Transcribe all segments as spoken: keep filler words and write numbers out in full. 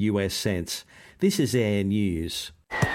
U S cents. This is Air News.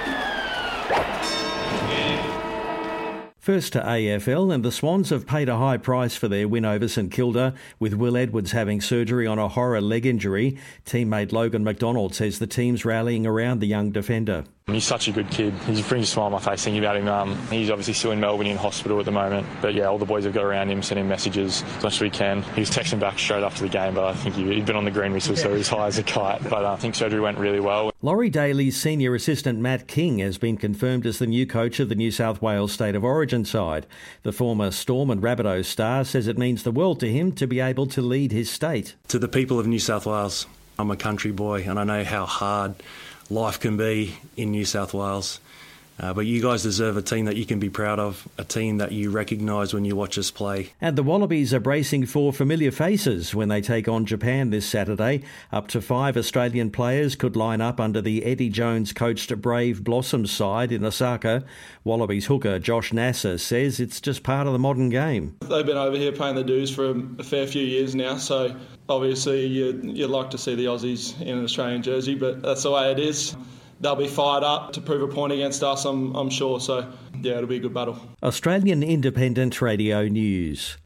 First to A F L, and the Swans have paid a high price for their win over St Kilda, with Will Edwards having surgery on a horror leg injury. Teammate Logan McDonald says the team's rallying around the young defender. He's such a good kid. He brings a smile on my face thinking about him. Um, he's obviously still in Melbourne in hospital at the moment. But yeah, all the boys have got around him, sending messages as much as we can. He was texting back straight after the game, but I think he, he'd been on the green whistle, so he was high as a kite. But uh, I think surgery went really well. Laurie Daly's senior assistant Matt King has been confirmed as the new coach of the New South Wales State of Origin side. The former Storm and Rabbitohs star says it means the world to him to be able to lead his state. To the people of New South Wales, I'm a country boy and I know how hard life can be in New South Wales. Uh, but you guys deserve a team that you can be proud of, a team that you recognise when you watch us play. And the Wallabies are bracing for familiar faces when they take on Japan this Saturday. Up to five Australian players could line up under the Eddie Jones-coached Brave Blossoms side in Osaka. Wallabies hooker Josh Nasser says it's just part of the modern game. They've been over here paying the dues for a fair few years now, so obviously you'd, you'd like to see the Aussies in an Australian jersey, but that's the way it is. They'll be fired up to prove a point against us, I'm, I'm sure. So, yeah, it'll be a good battle. Australian Independent Radio News.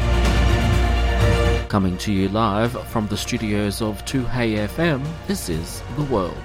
Coming to you live from the studios of two Hey F M, this is The World.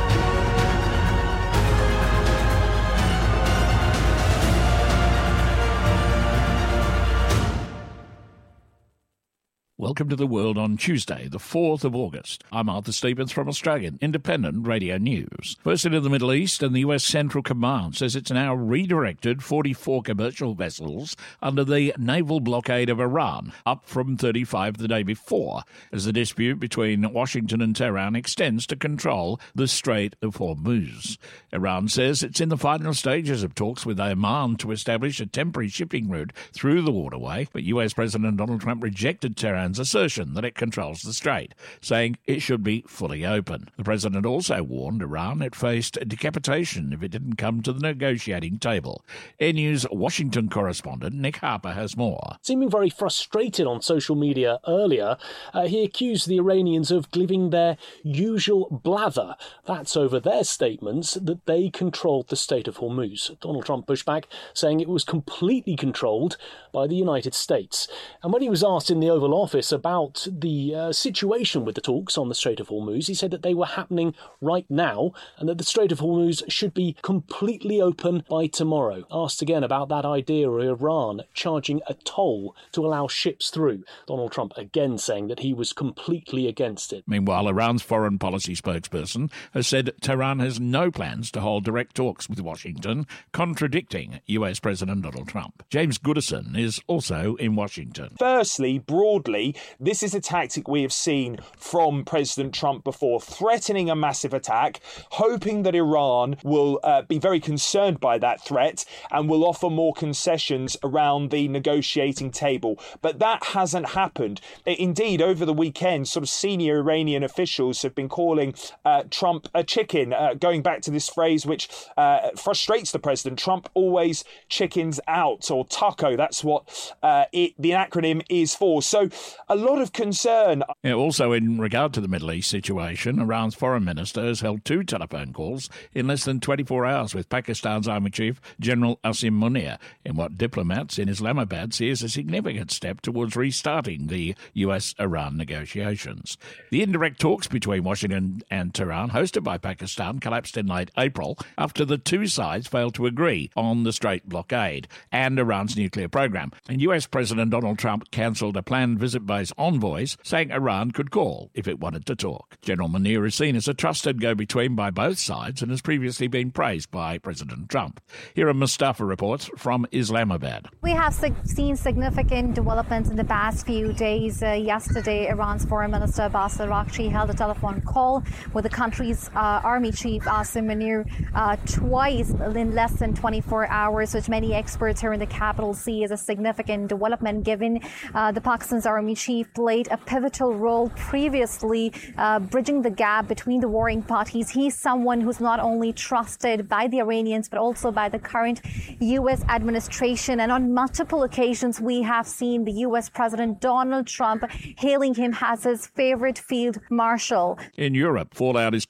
Welcome to The World on Tuesday, the fourth of August. I'm Arthur Stevens from Australian Independent Radio News. First into the Middle East, and the U S Central Command says it's now redirected forty-four commercial vessels under the naval blockade of Iran, up from thirty-five the day before, as the dispute between Washington and Tehran extends to control the Strait of Hormuz. Iran says it's in the final stages of talks with Oman to establish a temporary shipping route through the waterway, but U S President Donald Trump rejected Tehran's assertion that it controls the strait, saying it should be fully open. The president also warned Iran it faced decapitation if it didn't come to the negotiating table. Air News Washington correspondent Nick Harper has more. Seeming very frustrated on social media earlier, uh, he accused the Iranians of giving their usual blather. That's over their statements that they controlled the Strait of Hormuz. Donald Trump pushed back, saying it was completely controlled by the United States. And when he was asked in the Oval Office about the uh, situation with the talks on the Strait of Hormuz, he said that they were happening right now and that the Strait of Hormuz should be completely open by tomorrow. Asked again about that idea of Iran charging a toll to allow ships through, Donald Trump again saying that he was completely against it. Meanwhile, Iran's foreign policy spokesperson has said Tehran has no plans to hold direct talks with Washington, contradicting U S President Donald Trump. James Goodison is also in Washington. Firstly, broadly, this is a tactic we have seen from President Trump before, threatening a massive attack, hoping that Iran will uh, be very concerned by that threat and will offer more concessions around the negotiating table. But that hasn't happened. Indeed, over the weekend, sort of senior Iranian officials have been calling uh, Trump a chicken, uh, going back to this phrase which uh, frustrates the president. Trump always chickens out, or taco, that's what uh, it, the acronym is for. So a lot of concern. Yeah, also, in regard to the Middle East situation, Iran's foreign minister has held two telephone calls in less than twenty-four hours with Pakistan's Army Chief General Asim Munir, in what diplomats in Islamabad see as a significant step towards restarting the U S Iran negotiations. The indirect talks between Washington and Tehran, hosted by Pakistan, collapsed in late April after the two sides failed to agree on the Strait blockade and Iran's nuclear program. And U S President Donald Trump cancelled a planned visit by his envoys, saying Iran could call if it wanted to talk. General Munir is seen as a trusted go-between by both sides and has previously been praised by President Trump. Here are Mustafa reports from Islamabad. We have seen significant developments in the past few days. Uh, yesterday, Iran's Foreign Minister Abbas Araghchi held a telephone call with the country's uh, Army Chief Asim Munir uh, twice in less than twenty-four hours, which many experts here in the capital see as a significant development given uh, the Pakistan's Army Chief chief played a pivotal role previously, uh, bridging the gap between the warring parties. He's someone who's not only trusted by the Iranians, but also by the current U S administration. And on multiple occasions, we have seen the U S President Donald Trump hailing him as his favorite field marshal. In Europe, fallout is